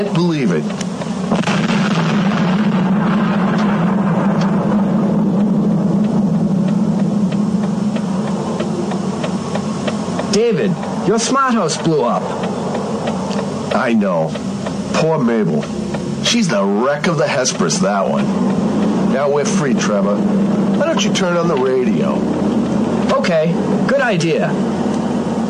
Believe it. David, your smart house blew up. I know. Poor Mabel. She's the wreck of the Hesperus, that one. Now we're free, Trevor. Why don't you turn on the radio? Okay, good idea.